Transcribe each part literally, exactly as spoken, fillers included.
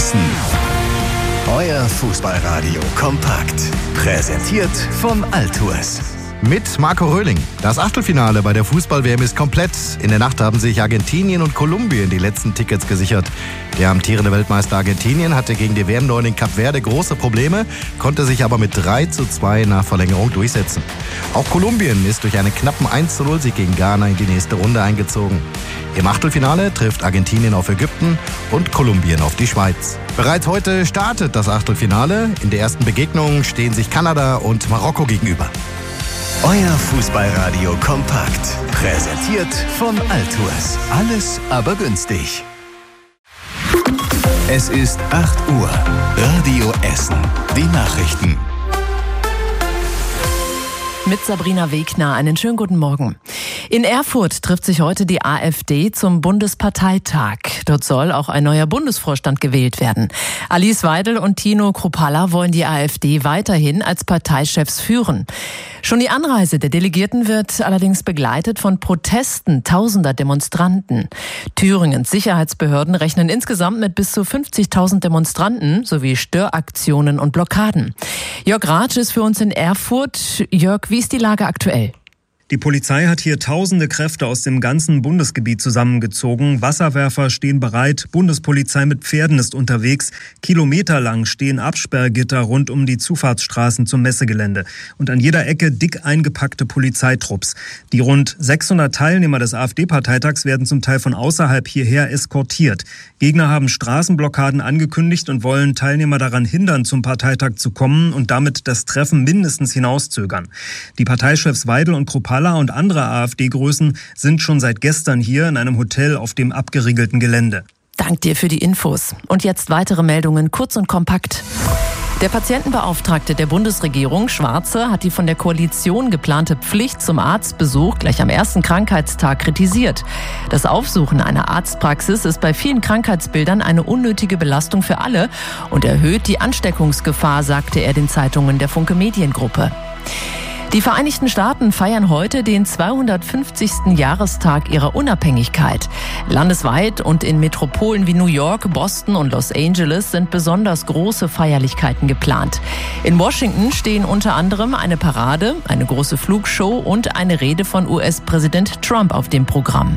Essen. Euer Fußballradio kompakt. Präsentiert von Altours. Mit Marco Röhling. Das Achtelfinale bei der Fußball-W M ist komplett. In der Nacht haben sich Argentinien und Kolumbien die letzten Tickets gesichert. Der amtierende Weltmeister Argentinien hatte gegen die W M-Neuling Kap Verde große Probleme, konnte sich aber mit drei zu zwei nach Verlängerung durchsetzen. Auch Kolumbien ist durch einen knappen eins zu null Sieg gegen Ghana in die nächste Runde eingezogen. Im Achtelfinale trifft Argentinien auf Ägypten und Kolumbien auf die Schweiz. Bereits heute startet das Achtelfinale. In der ersten Begegnung stehen sich Kanada und Marokko gegenüber. Euer Fußballradio kompakt. Präsentiert von Altours. Alles aber günstig. Es ist acht Uhr. Radio Essen. Die Nachrichten. Mit Sabrina Wegner, einen schönen guten Morgen. In Erfurt trifft sich heute die AfD zum Bundesparteitag. Dort soll auch ein neuer Bundesvorstand gewählt werden. Alice Weidel und Tino Kruppalla wollen die AfD weiterhin als Parteichefs führen. Schon die Anreise der Delegierten wird allerdings begleitet von Protesten tausender Demonstranten. Thüringens Sicherheitsbehörden rechnen insgesamt mit bis zu fünfzigtausend Demonstranten sowie Störaktionen und Blockaden. Jörg Ratsch ist für uns in Erfurt. Jörg, wie ist die Lage aktuell? Die Polizei hat hier tausende Kräfte aus dem ganzen Bundesgebiet zusammengezogen. Wasserwerfer stehen bereit, Bundespolizei mit Pferden ist unterwegs. Kilometerlang stehen Absperrgitter rund um die Zufahrtsstraßen zum Messegelände. Und an jeder Ecke dick eingepackte Polizeitrupps. Die rund sechshundert Teilnehmer des AfD-Parteitags werden zum Teil von außerhalb hierher eskortiert. Gegner haben Straßenblockaden angekündigt und wollen Teilnehmer daran hindern, zum Parteitag zu kommen und damit das Treffen mindestens hinauszögern. Die Parteichefs Weidel und Kruppalla und andere AfD-Größen sind schon seit gestern hier in einem Hotel auf dem abgeriegelten Gelände. Dank dir für die Infos. Und jetzt weitere Meldungen, kurz und kompakt. Der Patientenbeauftragte der Bundesregierung, Schwarze, hat die von der Koalition geplante Pflicht zum Arztbesuch gleich am ersten Krankheitstag kritisiert. Das Aufsuchen einer Arztpraxis ist bei vielen Krankheitsbildern eine unnötige Belastung für alle und erhöht die Ansteckungsgefahr, sagte er den Zeitungen der Funke Mediengruppe. Die Vereinigten Staaten feiern heute den zweihundertfünfzigsten Jahrestag ihrer Unabhängigkeit. Landesweit und in Metropolen wie New York, Boston und Los Angeles sind besonders große Feierlichkeiten geplant. In Washington stehen unter anderem eine Parade, eine große Flugshow und eine Rede von U S-Präsident Trump auf dem Programm.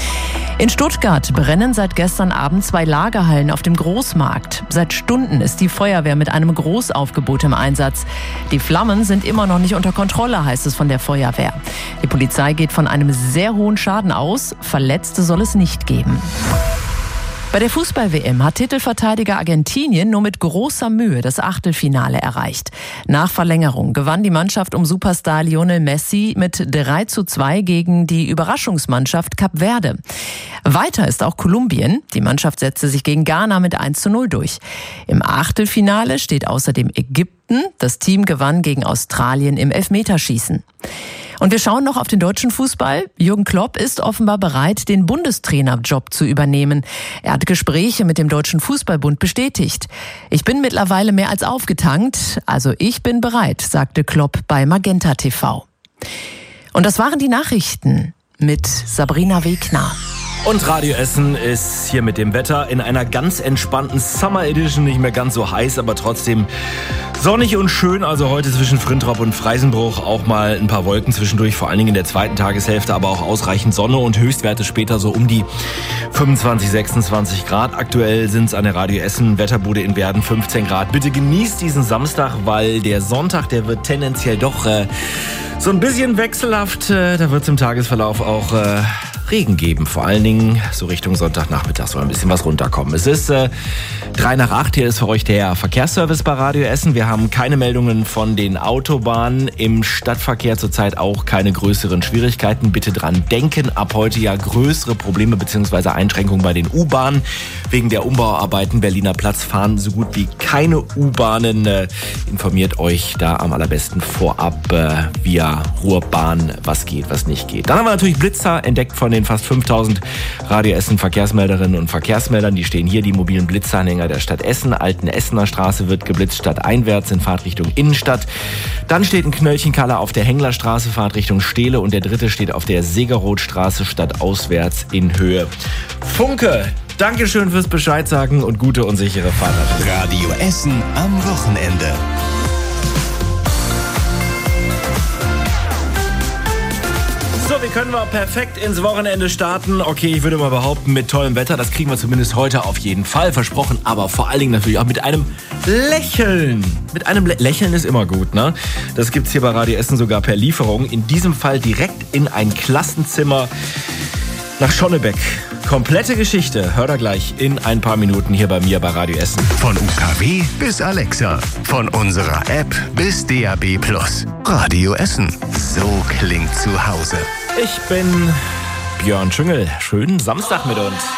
In Stuttgart brennen seit gestern Abend zwei Lagerhallen auf dem Großmarkt. Seit Stunden ist die Feuerwehr mit einem Großaufgebot im Einsatz. Die Flammen sind immer noch nicht unter Kontrolle, heißt es von der Feuerwehr. Die Polizei geht von einem sehr hohen Schaden aus. Verletzte soll es nicht geben. Bei der Fußball-W M hat Titelverteidiger Argentinien nur mit großer Mühe das Achtelfinale erreicht. Nach Verlängerung gewann die Mannschaft um Superstar Lionel Messi mit drei zu zwei gegen die Überraschungsmannschaft Kap Verde. Weiter ist auch Kolumbien. Die Mannschaft setzte sich gegen Ghana mit eins zu null durch. Im Achtelfinale steht außerdem Ägypten. Das Team gewann gegen Australien im Elfmeterschießen. Und wir schauen noch auf den deutschen Fußball. Jürgen Klopp ist offenbar bereit, den Bundestrainerjob zu übernehmen. Er hat Gespräche mit dem Deutschen Fußballbund bestätigt. Ich bin mittlerweile mehr als aufgetankt, also ich bin bereit, sagte Klopp bei Magenta T V. Und das waren die Nachrichten mit Sabrina Wegner. Und Radio Essen ist hier mit dem Wetter in einer ganz entspannten Summer Edition, nicht mehr ganz so heiß, aber trotzdem sonnig und schön. Also heute zwischen Frintrop und Freisenbruch auch mal ein paar Wolken zwischendurch, vor allen Dingen in der zweiten Tageshälfte, aber auch ausreichend Sonne und Höchstwerte später so um die fünfundzwanzig, sechsundzwanzig Grad. Aktuell sind es an der Radio Essen Wetterbude in Werden fünfzehn Grad. Bitte genießt diesen Samstag, weil der Sonntag, der wird tendenziell doch äh, so ein bisschen wechselhaft. Äh, da wird es im Tagesverlauf auch äh, Regen geben, vor allen Dingen so Richtung Sonntagnachmittag soll ein bisschen was runterkommen. Es ist äh, drei nach acht, hier ist für euch der Verkehrsservice bei Radio Essen. Wir haben keine Meldungen von den Autobahnen, im Stadtverkehr zurzeit auch keine größeren Schwierigkeiten. Bitte dran denken, ab heute ja größere Probleme bzw. Einschränkungen bei den U-Bahnen. Wegen der Umbauarbeiten Berliner Platz fahren so gut wie keine U-Bahnen. Äh, informiert euch da am allerbesten vorab äh, via Ruhrbahn, was geht, was nicht geht. Dann haben wir natürlich Blitzer entdeckt von den fast fünftausend Radio Essen Verkehrsmelderinnen und Verkehrsmeldern. Die stehen hier, die mobilen Blitzanhänger der Stadt Essen. Alten Essener Straße wird geblitzt, stadteinwärts in Fahrtrichtung Innenstadt. Dann steht ein Knöllchenkaller auf der Henglerstraße, Fahrtrichtung Stehle. Und der dritte steht auf der Segerothstraße, stadtauswärts in Höhe Funke. Dankeschön fürs Bescheid sagen und gute und sichere Fahrt. Radio Essen am Wochenende. So, wie können wir perfekt ins Wochenende starten? Okay, ich würde mal behaupten, mit tollem Wetter, das kriegen wir zumindest heute auf jeden Fall versprochen, aber vor allen Dingen natürlich auch mit einem Lächeln. Mit einem Lä- Lächeln ist immer gut, ne? Das gibt's hier bei Radio Essen sogar per Lieferung. In diesem Fall direkt in ein Klassenzimmer nach Schonnebeck. Komplette Geschichte, hört ihr gleich in ein paar Minuten hier bei mir bei Radio Essen. Von U K W bis Alexa, von unserer App bis D A B Plus. Radio Essen, so klingt zu Hause. Ich bin Björn Schüngel. Schönen Samstag mit uns.